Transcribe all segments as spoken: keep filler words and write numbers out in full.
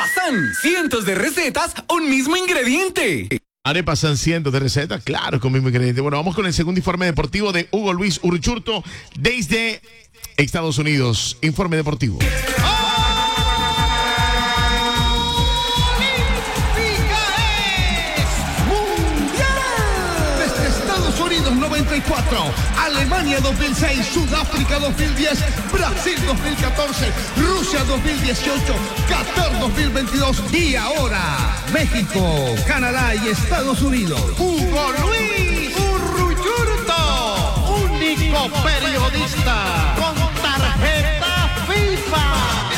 Arepasan, cientos de recetas, un mismo ingrediente. Arepasan cientos de recetas, claro, con mismo ingrediente. Bueno, vamos con el segundo informe deportivo de Hugo Luis Uruchurto desde Estados Unidos. Informe deportivo. noventa y cuatro, Alemania dos mil seis, Sudáfrica dos mil diez, Brasil dos mil catorce, Rusia dos mil dieciocho, Qatar dos mil veintidós y ahora México, Canadá y Estados Unidos. Hugo Luis Uruchurto, único periodista con tarjeta FIFA.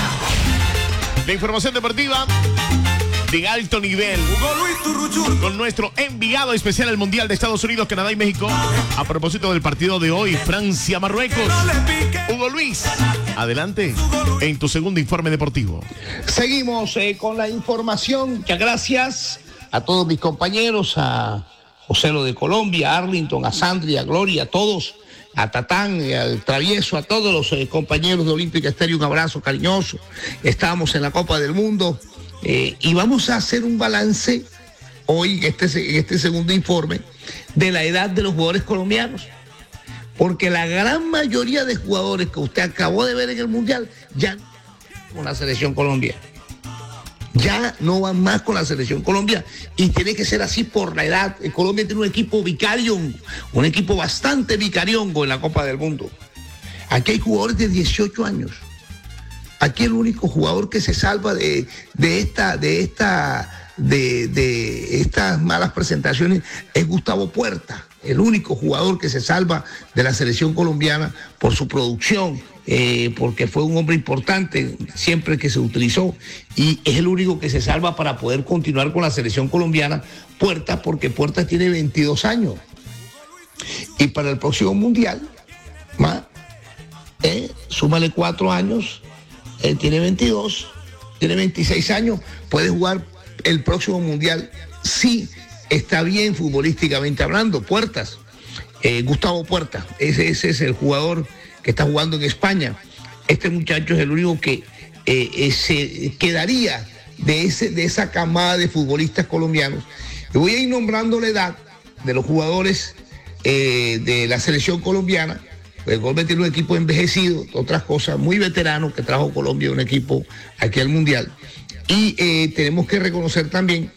La información deportiva de alto nivel con nuestro enviado especial al Mundial de Estados Unidos, Canadá y México. A propósito del partido de hoy, Francia-Marruecos. Hugo Luis, adelante en tu segundo informe deportivo. Seguimos eh, con la información. Muchas gracias a todos mis compañeros, a José Lo de Colombia, a Arlington, a Sandri, a Gloria, a todos, a Tatán, al Travieso, a todos los eh, compañeros de Olímpica Estéreo, un abrazo cariñoso. Estamos en la Copa del Mundo. Eh, y vamos a hacer un balance hoy, en este, en este segundo informe, de la edad de los jugadores colombianos. Porque la gran mayoría de jugadores que usted acabó de ver en el Mundial ya no van con la selección Colombia. Ya no van más con la selección Colombia. Y tiene que ser así por la edad. El Colombia tiene un equipo vicarión, un equipo bastante vicariongo en la Copa del Mundo. Aquí hay jugadores de dieciocho años. Aquí el único jugador que se salva de, de esta, de esta, de, de estas malas presentaciones es Gustavo Puerta, el único jugador que se salva de la selección colombiana por su producción, eh, porque fue un hombre importante siempre que se utilizó, y es el único que se salva para poder continuar con la selección colombiana, Puerta, porque Puerta tiene veintidós años. Y para el próximo Mundial, más, eh, súmale cuatro años. Él tiene veintidós, tiene veintiséis años, puede jugar el próximo Mundial si está bien futbolísticamente hablando. Puertas, eh, Gustavo Puerta, ese, ese es el jugador que está jugando en España. Este muchacho es el único que eh, eh, se quedaría de, ese, de esa camada de futbolistas colombianos. Y voy a ir nombrando la edad de los jugadores eh, de la selección colombiana. El Colombia tiene un equipo envejecido, otras cosas, muy veterano, que trajo Colombia un equipo aquí al Mundial. Y eh, tenemos que reconocer también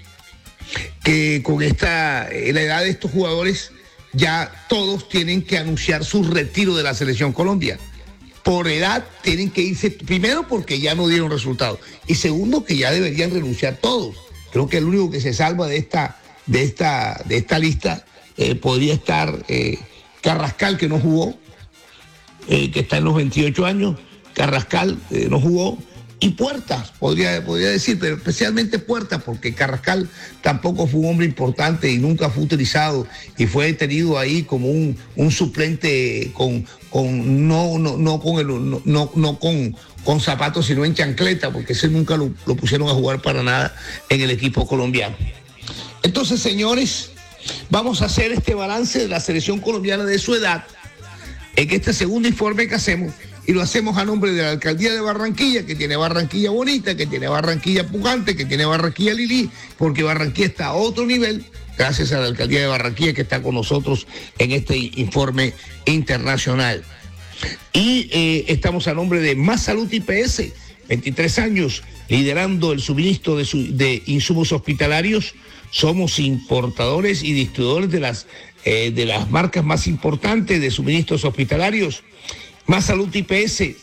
que con esta, eh, la edad de estos jugadores, ya todos tienen que anunciar su retiro de la selección Colombia. Por edad tienen que irse, primero porque ya no dieron resultados, y segundo que ya deberían renunciar todos. Creo que el único que se salva de esta, de esta, de esta lista eh, podría estar eh, Carrascal, que no jugó. Eh, que está en los veintiocho años, Carrascal eh, no jugó, y Puertas, podría, podría decir, pero especialmente Puertas, porque Carrascal tampoco fue un hombre importante y nunca fue utilizado, y fue tenido ahí como un, un suplente con, con no, no, no con el, no, no, no con, con zapatos, sino en chancleta, porque ese nunca lo, lo pusieron a jugar para nada en el equipo colombiano. Entonces, señores, vamos a hacer este balance de la selección colombiana de su edad en este segundo informe que hacemos, y lo hacemos a nombre de la Alcaldía de Barranquilla, que tiene Barranquilla bonita, que tiene Barranquilla pujante, que tiene Barranquilla Lili, porque Barranquilla está a otro nivel, gracias a la Alcaldía de Barranquilla que está con nosotros en este informe internacional. Y eh, estamos a nombre de Más Salud I P S, veintitrés años, liderando el suministro de, su, de insumos hospitalarios. Somos importadores y distribuidores de las Eh, de las marcas más importantes de suministros hospitalarios. Más Salud I P S,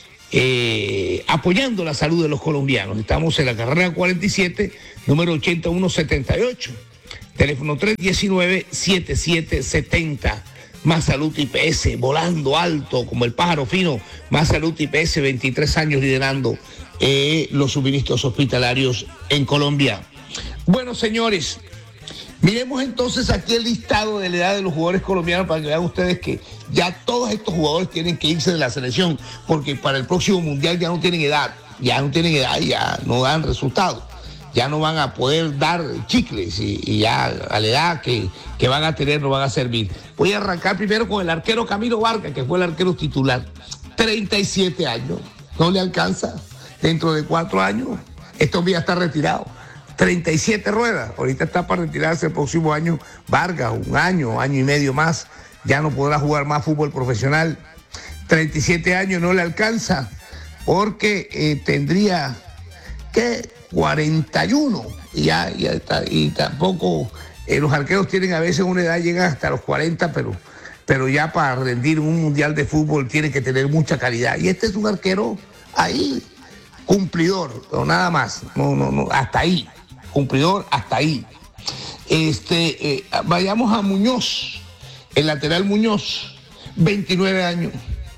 eh, apoyando la salud de los colombianos. Estamos en la carrera cuarenta y siete, número ochenta y uno setenta y ocho, teléfono tres uno nueve, siete siete siete cero. Más Salud I P S, volando alto como el pájaro fino. Más Salud I P S, veintitrés años liderando eh, los suministros hospitalarios en Colombia. Bueno, señores, miremos entonces aquí el listado de la edad de los jugadores colombianos para que vean ustedes que ya todos estos jugadores tienen que irse de la selección, porque para el próximo Mundial ya no tienen edad, ya no tienen edad, ya no dan resultados, ya no van a poder dar chicles y, y ya a la edad que, que van a tener no van a servir. Voy a arrancar primero con el arquero Camilo Vargas, que fue el arquero titular, treinta y siete años, no le alcanza dentro de cuatro años. Este hombre ya está retirado. treinta y siete ruedas. Ahorita está para retirarse el próximo año Vargas, un año, año y medio más. Ya no podrá jugar más fútbol profesional. treinta y siete años no le alcanza porque eh, tendría que cuarenta y uno. Y ya, ya está, y tampoco eh, los arqueros tienen a veces una edad, llegan hasta los cuarenta, pero, pero ya para rendir un mundial de fútbol tiene que tener mucha calidad. Y este es un arquero ahí, cumplidor, pero nada más. No, no, no, hasta ahí. Cumplidor hasta ahí. Este, eh, vayamos a Muñoz, el lateral Muñoz, veintinueve años,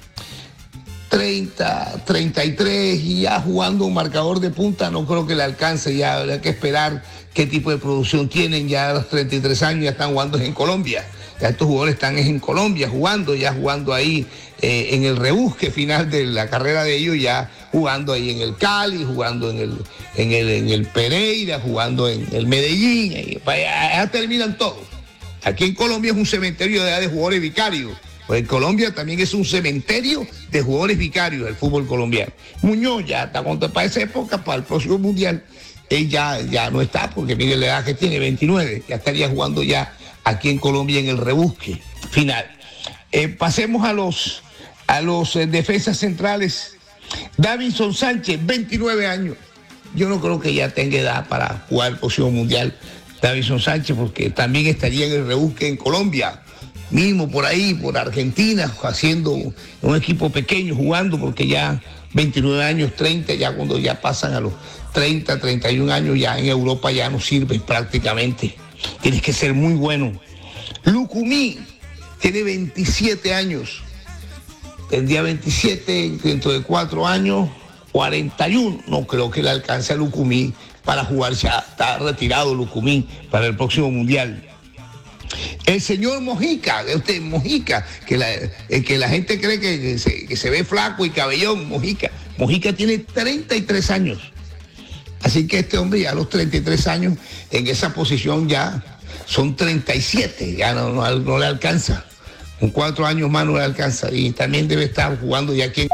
treinta, treinta y tres, y ya jugando un marcador de punta, no creo que le alcance, ya habrá que esperar qué tipo de producción tienen. Ya a los treinta y tres años ya están jugando en Colombia, ya estos jugadores están en Colombia jugando, ya jugando ahí eh, en el rebusque final de la carrera de ellos, ya jugando ahí en el Cali, jugando en el, en el, en el Pereira, jugando en el Medellín, y allá, allá terminan todos. Aquí en Colombia es un cementerio de, de jugadores vicarios. Pues en Colombia también es un cementerio de jugadores vicarios del fútbol colombiano. Muñoz ya está contento para esa época, para el próximo mundial. Él ya, ya no está, porque mire la edad que tiene, veintinueve. Ya estaría jugando ya aquí en Colombia en el rebusque final. Eh, pasemos a los, a los eh, defensas centrales. Davinson Sánchez, veintinueve años. Yo no creo que ya tenga edad para jugar el próximo mundial Davinson Sánchez, porque también estaría en el rebusque en Colombia. Mismo por ahí, por Argentina, haciendo un equipo pequeño, jugando, porque ya veintinueve años, treinta, ya cuando ya pasan a los treinta, treinta y un años, ya en Europa ya no sirve prácticamente. Tienes que ser muy bueno. Lucumí tiene veintisiete años. Tendría veintisiete, dentro de cuatro años, cuarenta y uno. No creo que le alcance a Lucumí para jugar, ya está retirado Lucumí para el próximo mundial. El señor Mojica, usted Mojica, que la, eh, que la gente cree que, que, se, que se ve flaco y cabellón, Mojica. Mojica tiene treinta y tres años. Así que este hombre ya a los treinta y tres años en esa posición ya son treinta y siete, ya no, no, no le alcanza. Con cuatro años más no le alcanza. Y también debe estar jugando ya aquí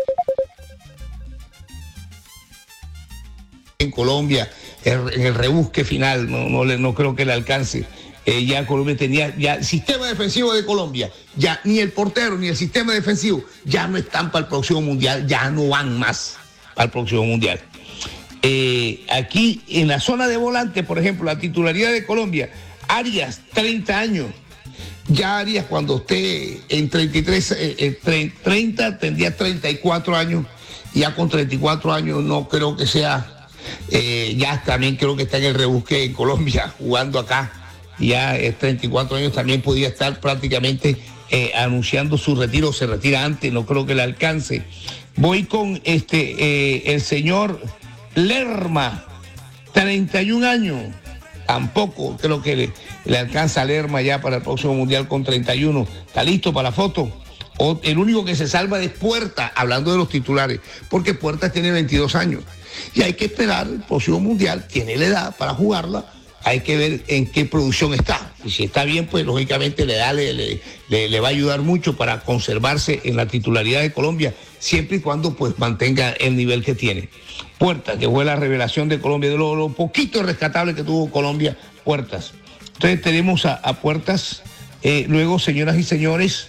en Colombia, en el rebusque final, no, no, le, no creo que le alcance. Eh, ya Colombia tenía, ya el sistema defensivo de Colombia, ya ni el portero ni el sistema defensivo ya no están para el próximo mundial, ya no van más para el próximo mundial. Eh, aquí en la zona de volante, por ejemplo, la titularidad de Colombia, Arias, treinta años. Ya Arias, cuando esté en treinta y tres, eh, treinta, tendría treinta y cuatro años. Ya con treinta y cuatro años no creo que sea, eh, ya también creo que está en el rebusque en Colombia, jugando acá. Ya es treinta y cuatro años, también podía estar prácticamente eh, anunciando su retiro, se retira antes, no creo que le alcance. Voy con este eh, el señor Lerma, treinta y un años, tampoco creo que le, le alcanza a Lerma ya para el próximo mundial con treinta y uno. ¿Está listo para la foto? O, el único que se salva es Puerta, hablando de los titulares, porque Puerta tiene veintidós años y hay que esperar el próximo mundial, tiene la edad para jugarla. Hay que ver en qué producción está. Y si está bien, pues lógicamente le, da, le, le, le va a ayudar mucho para conservarse en la titularidad de Colombia, siempre y cuando pues mantenga el nivel que tiene. Puertas, que fue la revelación de Colombia, de lo, lo poquito rescatable que tuvo Colombia, Puertas. Entonces tenemos a, a Puertas. Eh, luego, señoras y señores,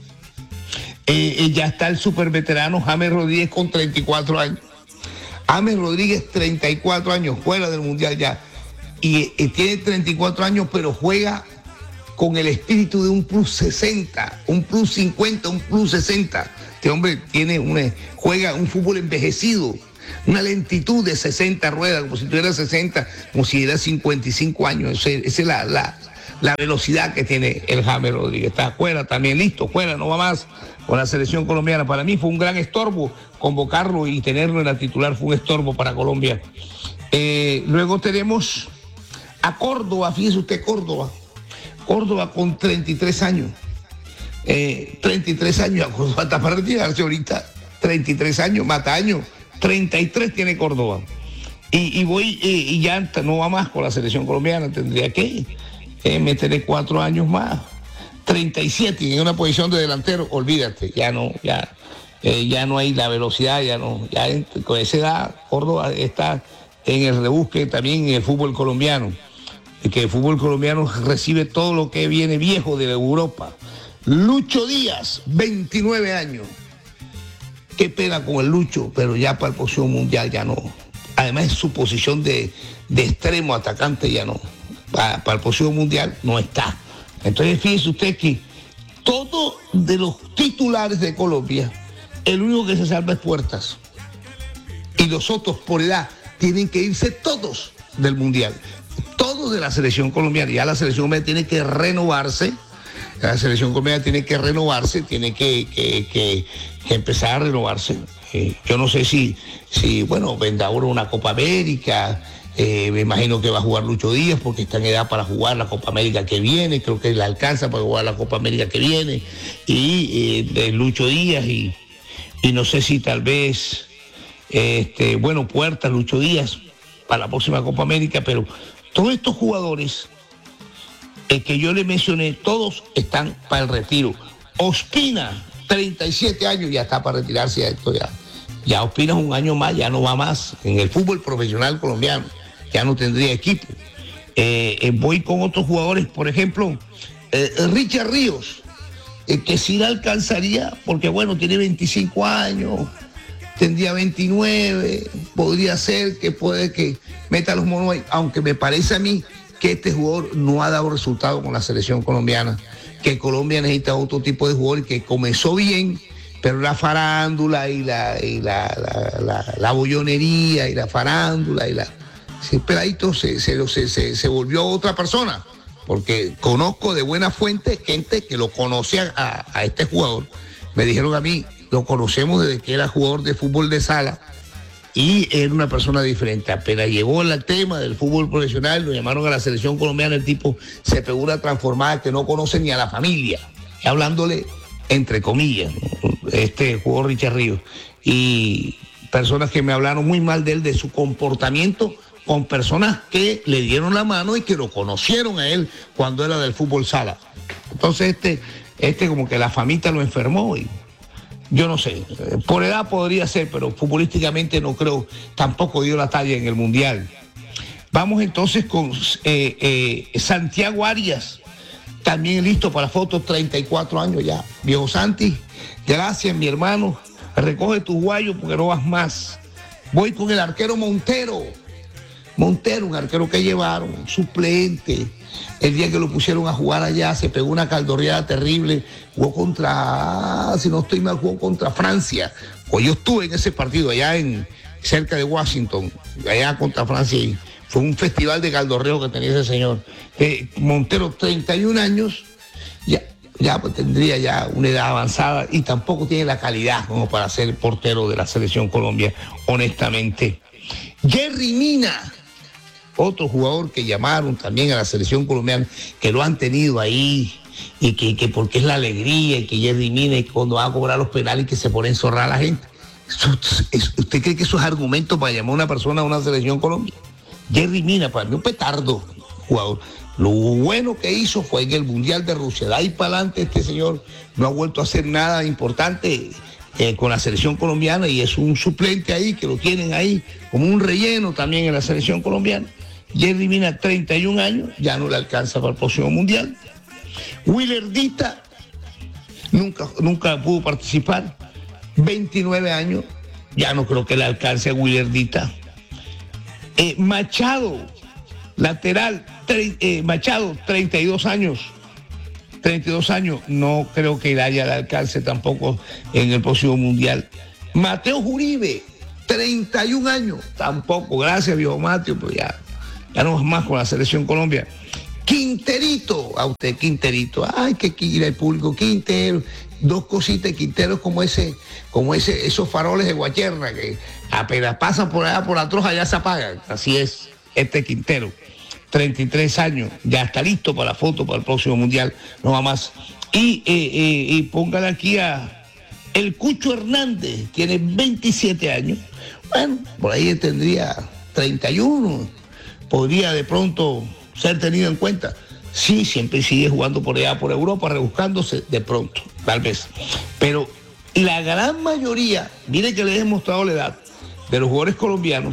eh, eh, ya está el superveterano James Rodríguez con treinta y cuatro años. James Rodríguez, treinta y cuatro años, fuera del mundial ya. Y, y tiene treinta y cuatro años, pero juega con el espíritu de un plus sesenta, un plus cincuenta, un plus sesenta. Este hombre tiene una, juega un fútbol envejecido, una lentitud de sesenta ruedas, como si tuviera sesenta, como si era cincuenta y cinco años. Esa es la, la, la velocidad que tiene el James Rodríguez. Está fuera también, listo, fuera, no va más con la selección colombiana. Para mí fue un gran estorbo convocarlo y tenerlo en la titular, fue un estorbo para Colombia. Eh, luego tenemos a Córdoba, fíjese usted, Córdoba. Córdoba con treinta y tres años. Eh, treinta y tres años, Córdoba está para retirarse ahorita. treinta y tres años, mata años. treinta y tres tiene Córdoba. Y, y voy, eh, y ya no va más con la selección colombiana, tendría que eh, meterle cuatro años más. treinta y siete en una posición de delantero, olvídate, ya no, ya, eh, ya no hay la velocidad, ya no, ya con esa edad Córdoba está en el rebusque también en el fútbol colombiano, que el fútbol colombiano recibe todo lo que viene viejo de Europa. Lucho Díaz, veintinueve años. Qué pena con el Lucho, pero ya para el próximo mundial ya no. Además, su posición de, de extremo atacante ya no. Para, para el próximo mundial no está. Entonces, fíjese usted que todos de los titulares de Colombia, el único que se salva es Puertas. Y los otros, por edad, tienen que irse todos del mundial. Todos de la selección colombiana. Ya la selección colombiana tiene que renovarse. La selección colombiana tiene que renovarse, tiene que, que, que, que empezar a renovarse. Eh, yo no sé si, si, bueno, vendrá ahora una Copa América. Eh, me imagino que va a jugar Lucho Díaz porque está en edad para jugar la Copa América que viene. Creo que le alcanza para jugar la Copa América que viene. Y eh, Lucho Díaz y, y no sé si tal vez, este, bueno, Puertas, Lucho Díaz para la próxima Copa América, pero todos estos jugadores el que yo le mencioné, todos están para el retiro. Ospina, treinta y siete años, ya está para retirarse ya esto ya. Ya Ospina es un año más, ya no va más en el fútbol profesional colombiano, ya no tendría equipo. Eh, eh, voy con otros jugadores, por ejemplo, eh, Richard Ríos, eh, que sí la alcanzaría, porque bueno, tiene veinticinco años, tendría veintinueve, podría ser que puede que meta los monos ahí, aunque me parece a mí que este jugador no ha dado resultado con la selección colombiana, que Colombia necesita otro tipo de jugador que comenzó bien, pero la farándula y la, y la, la, la, la bollonería y la farándula y la... Ese peladito se, se, se, se, se volvió otra persona, porque conozco de buena fuente gente que lo conocía a, a este jugador. Me dijeron a mí, lo conocemos desde que era jugador de fútbol de sala, y era una persona diferente. Apenas llegó el tema del fútbol profesional, lo llamaron a la selección colombiana, el tipo se pegó una transformada que no conoce ni a la familia, hablándole entre comillas, este jugador Richard Ríos. Y personas que me hablaron muy mal de él, de su comportamiento con personas que le dieron la mano y que lo conocieron a él cuando era del fútbol sala. Entonces este, este como que la famita lo enfermó y... Yo no sé, por edad podría ser, pero futbolísticamente no creo, tampoco dio la talla en el Mundial. Vamos entonces con eh, eh, Santiago Arias, también listo para fotos, treinta y cuatro años ya. Viejo Santi, gracias mi hermano, recoge tu guayo porque no vas más. Voy con el arquero Montero. Montero, un arquero que llevaron, suplente. El día que lo pusieron a jugar allá, se pegó una caldorreada terrible. Jugó contra, si no estoy mal, jugó contra Francia. Pues yo estuve en ese partido allá en cerca de Washington, allá contra Francia. Y fue un festival de caldorreo que tenía ese señor. Eh, Montero, treinta y un años, ya, ya pues, tendría ya una edad avanzada y tampoco tiene la calidad como para ser portero de la selección Colombia, honestamente. Jerry Mina, otro jugador que llamaron también a la selección colombiana, que lo han tenido ahí, y que, que porque es la alegría, y que Jerry Mina, y cuando va a cobrar los penales, que se pone a enzorrar a la gente. ¿Usted cree que eso es argumento para llamar a una persona a una selección Colombia? Jerry Mina, para mí un petardo jugador. Lo bueno que hizo fue en el Mundial de Rusia. De ahí para adelante este señor no ha vuelto a hacer nada importante eh, con la selección colombiana, y es un suplente ahí, que lo tienen ahí como un relleno también en la selección colombiana. Jerry Mina, treinta y un años, ya no le alcanza para el próximo Mundial. Willardita nunca, nunca pudo participar, veintinueve años, ya no creo que le alcance a Willardita. Eh, Machado, lateral, tre, eh, Machado, treinta y dos años, treinta y dos años, no creo que haya de alcance tampoco en el próximo Mundial. Mateo Uribe, treinta y un años, tampoco, gracias viejo Mateo, pero ya, ya no más con la selección Colombia. Quinterito, a usted Quinterito, ay, que ir el público, Quintero, dos cositas, Quinteros como ese, como ese, esos faroles de Guacherna que apenas pasan por allá por la troja ya se apagan. Así es, este Quintero, treinta y tres años, ya está listo para la foto para el próximo Mundial, no va más. Y, eh, eh, y póngale aquí a el Cucho Hernández, tiene veintisiete años, bueno, por ahí tendría treinta y uno, podría de pronto ser tenido en cuenta. Sí, siempre sigue jugando por allá, por Europa, rebuscándose de pronto, tal vez. Pero la gran mayoría, mire que les he mostrado la edad de los jugadores colombianos,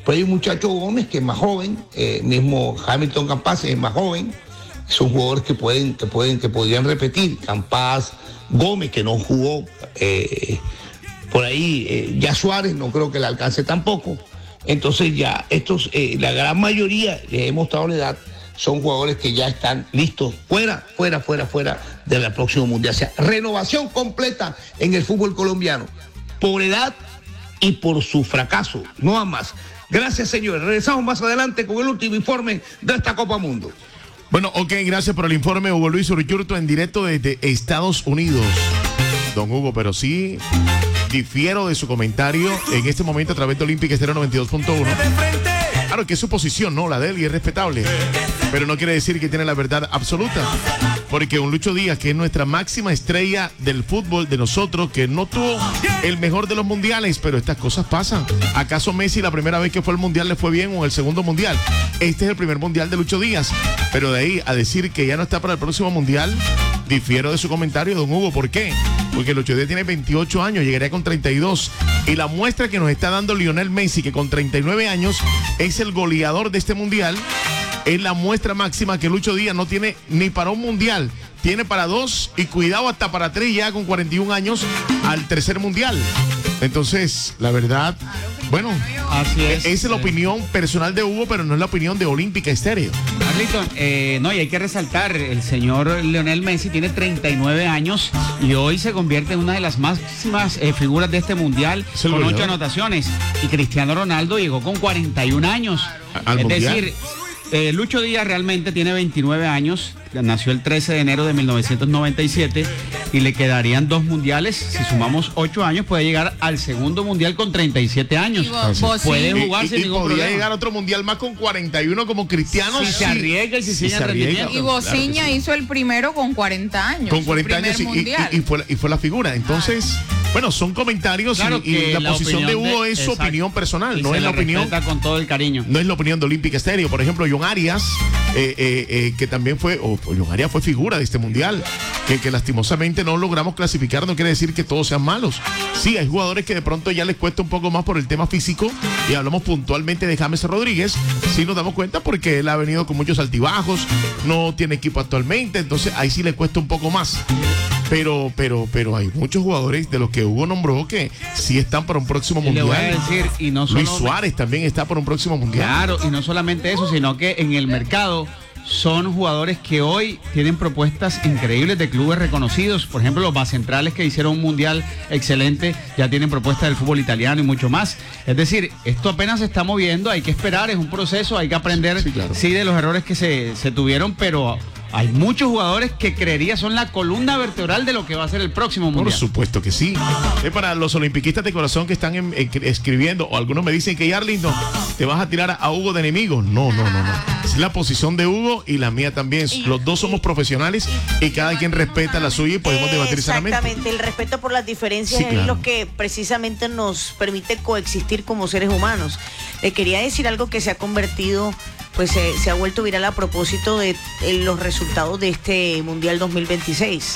Pero hay un muchacho Gómez que es más joven, eh, mismo Hamilton Campas es más joven, son jugadores que pueden, que pueden, que podrían repetir. Campas, Gómez, que no jugó, eh, por ahí, eh, ya Suárez no creo que le alcance tampoco. Entonces ya estos, eh, la gran mayoría, les he mostrado la edad, son jugadores que ya están listos, fuera, fuera, fuera, fuera del próximo mundial. O sea, renovación completa en el fútbol colombiano, por edad y por su fracaso, no a más. Gracias, señores. Regresamos más adelante con el último informe de esta Copa Mundo. Bueno, ok, gracias por el informe, Hugo Luis Uruchurtu, en directo desde Estados Unidos. Don Hugo, pero sí difiero de su comentario en este momento a través de Olímpica Estéreo noventa y dos punto uno. Claro que es su posición, ¿no? La de él, y es respetable. Pero no quiere decir que tiene la verdad absoluta. Porque un Lucho Díaz, que es nuestra máxima estrella del fútbol de nosotros, que no tuvo el mejor de los mundiales, pero estas cosas pasan. ¿Acaso Messi la primera vez que fue al mundial le fue bien o el segundo mundial? Este es el primer mundial de Lucho Díaz. Pero de ahí a decir que ya no está para el próximo mundial, difiero de su comentario, don Hugo. ¿Por qué? Porque Lucho Díaz tiene veintiocho años, llegaría con treinta y dos. Y la muestra que nos está dando Lionel Messi, que con treinta y nueve años es el goleador de este mundial, es la muestra máxima que Lucho Díaz no tiene ni para un mundial, tiene para dos y cuidado hasta para tres ya con cuarenta y un años al tercer mundial. Entonces, la verdad, bueno, así es. Esa es la opinión personal de Hugo, pero no es la opinión de Olímpica Estéreo. Arlington, eh, no, y hay que resaltar, el señor Lionel Messi tiene treinta y nueve años y hoy se convierte en una de las máximas eh, figuras de este mundial, con goleador. ocho anotaciones. Y Cristiano Ronaldo llegó con cuarenta y un años. Al es mundial. decir, eh, Lucho Díaz realmente tiene veintinueve años, nació el trece de enero de mil novecientos noventa y siete y le quedarían dos mundiales. Si sumamos ocho años, puede llegar al segundo mundial con treinta y siete años. Vos, puede sí. jugar y, sin y, ningún y podría problema. llegar a otro mundial más con cuarenta y uno como Cristiano. Si sí. se arriesga y si, Si se se arriesga. rendimiento. Y Bociña Claro que sí. hizo el primero con cuarenta años. Con cuarenta años y, y, y, fue, la- y fue la figura. Entonces, bueno, son comentarios Claro y, y que la, la posición de opinión Hugo de- es su exacto. opinión personal, Y no se es la le opinión. respeta con todo el cariño. No es la opinión de Olímpica Estéreo. Por ejemplo, John Arias, eh, eh, eh, que también fue, o John Arias fue figura de este mundial, que, que lastimosamente no logramos clasificar, no quiere decir que todos sean malos. Sí, hay jugadores que de pronto ya les cuesta un poco más por el tema físico, y hablamos puntualmente de James Rodríguez, sí nos damos cuenta porque él ha venido con muchos altibajos, no tiene equipo actualmente, entonces ahí sí le cuesta un poco más. Pero, pero, pero hay muchos jugadores de los que Hugo nombró que sí están para un próximo Y le mundial. voy a decir, y no solo, Luis Suárez también está para un próximo mundial. Claro, y no solamente eso, sino que en el mercado son jugadores que hoy tienen propuestas increíbles de clubes reconocidos. Por ejemplo, los Bacentrales, que hicieron un mundial excelente, ya tienen propuestas del fútbol italiano y mucho más. Es decir, esto apenas se está moviendo, hay que esperar, es un proceso, hay que aprender, Sí, claro. sí, de los errores que se, se tuvieron, pero hay muchos jugadores que creería son la columna vertebral de lo que va a ser el próximo Por mundial. supuesto que sí. Es para los olimpiquistas de corazón que están en- en- escribiendo, o algunos me dicen que Arlington, te vas a tirar a, a Hugo de enemigo. No, no, no, no. Es la posición de Hugo y la mía también. Los dos somos profesionales y cada quien respeta la suya y podemos debatir sanamente. Exactamente, el respeto por las diferencias Sí, es claro. lo que precisamente nos permite coexistir como seres humanos. Le quería decir algo que se ha convertido, pues eh, se ha vuelto viral a propósito de eh, los resultados de este Mundial dos mil veintiséis.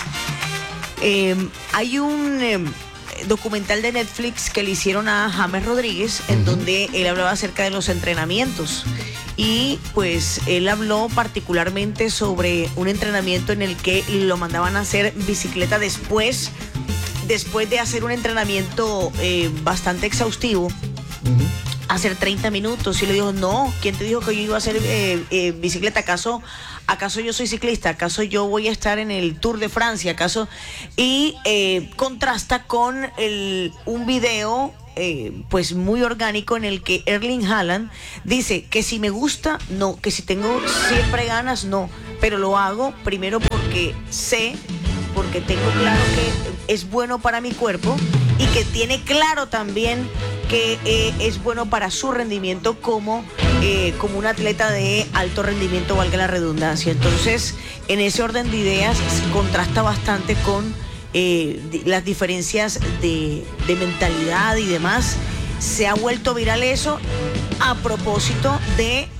Eh, hay un eh, documental de Netflix que le hicieron a James Rodríguez, en donde él hablaba acerca de los entrenamientos. Y pues él habló particularmente sobre un entrenamiento en el que lo mandaban a hacer bicicleta después, después de hacer un entrenamiento eh, bastante exhaustivo. Hacer treinta minutos, y le dijo, no, ¿quién te dijo que yo iba a hacer eh, eh, bicicleta? ¿Acaso, ¿Acaso yo soy ciclista? ¿Acaso yo voy a estar en el Tour de Francia? ¿Acaso? Y eh, contrasta con el, un video eh, pues muy orgánico en el que Erling Haaland dice que si me gusta, no, que si tengo siempre ganas, no, pero lo hago primero porque sé, porque tengo claro que es bueno para mi cuerpo y que tiene claro también que eh, es bueno para su rendimiento como, eh, como un atleta de alto rendimiento, valga la redundancia. Entonces, en ese orden de ideas, contrasta bastante con eh, di- las diferencias de, de mentalidad y demás. Se ha vuelto viral eso a propósito de